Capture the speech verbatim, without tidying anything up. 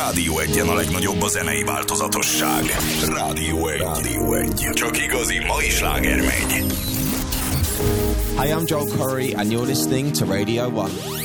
Rádió Egyen a legnagyobb a zenei változatosság. Rádió Egy. Rádió Egy. Csak igazi mai sláger megy. Hey, I'm Joel Corey and you're listening to Radio One.